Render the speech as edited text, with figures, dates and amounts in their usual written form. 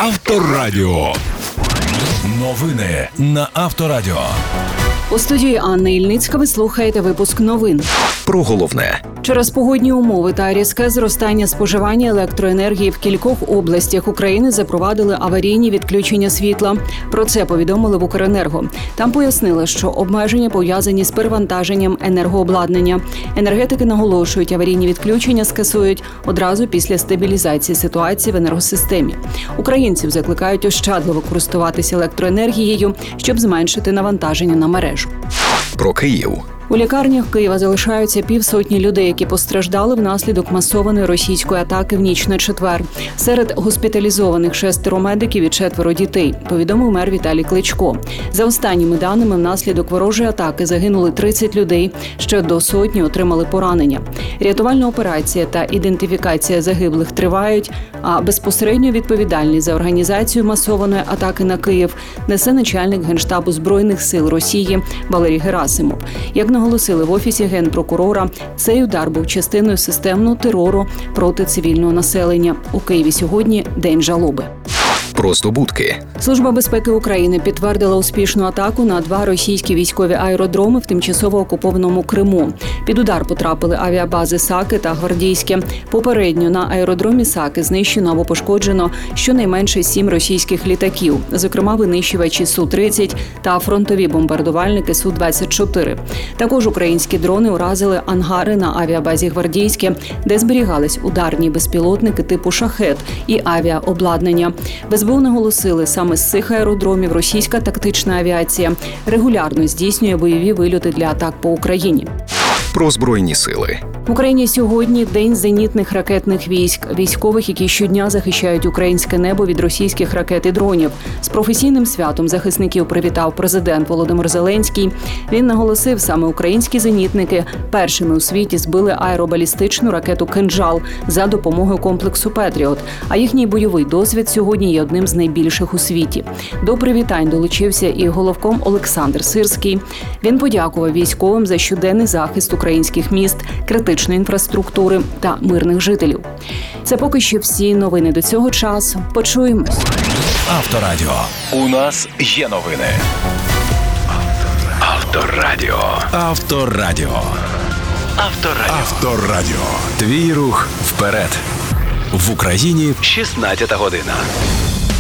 Авторадіо. Новини на Авторадіо. У студії Анна Ільницька ви слухаєте випуск новин. Про головне. Через погодні умови та різке зростання споживання електроенергії в кількох областях України запровадили аварійні відключення світла. Про це повідомили в Укренерго. Там пояснили, що обмеження пов'язані з перевантаженням енергообладнання. Енергетики наголошують, аварійні відключення скасують одразу після стабілізації ситуації в енергосистемі. Українців закликають ощадливо користуватися електроенергією, щоб зменшити навантаження на мережу. Про Київ. У лікарнях Києва залишаються півсотні людей, які постраждали внаслідок масованої російської атаки в ніч на четвер. Серед госпіталізованих 6 медиків і 4 дітей, повідомив мер Віталій Кличко. За останніми даними, внаслідок ворожої атаки загинули 30 людей, ще до сотні отримали поранення. Рятувальна операція та ідентифікація загиблих тривають, а безпосередньо відповідальність за організацію масованої атаки на Київ несе начальник Генштабу Збройних сил Росії Валерій Герасимов. Як наголосили в Офісі Генпрокурора, цей удар був частиною системного терору проти цивільного населення. У Києві сьогодні День жалоби. Про здобутки. Служба безпеки України підтвердила успішну атаку на 2 російські військові аеродроми в тимчасово окупованому Криму. Під удар потрапили авіабази Саки та Гвардійське. Попередньо на аеродромі Саки знищено або пошкоджено щонайменше 7 російських літаків, зокрема винищувачі Су-30 та фронтові бомбардувальники Су-24. Також українські дрони уразили ангари на авіабазі Гвардійське, де зберігались ударні безпілотники типу «Шахет» і авіаобладнання. В СБУ наголосили, саме з цих аеродромів російська тактична авіація регулярно здійснює бойові вильоти для атак по Україні. Про Збройні сили. В Україні сьогодні День зенітних ракетних військ. Військових, які щодня захищають українське небо від російських ракет і дронів. З професійним святом захисників привітав президент Володимир Зеленський. Він наголосив, саме українські зенітники першими у світі збили аеробалістичну ракету «Кинджал» за допомогою комплексу «Петріот». А їхній бойовий досвід сьогодні є одним з найбільших у світі. До привітань долучився і головком Олександр Сирський. Він подякував військовим за щоденний захист українських міст, критичної інфраструктури та мирних жителів. Це поки що всі новини до цього часу. Почуємось. Авторадіо. У нас є новини. Авторадіо. Авторадіо. Авторадіо. Авторадіо. Твій рух вперед. В Україні 16 година.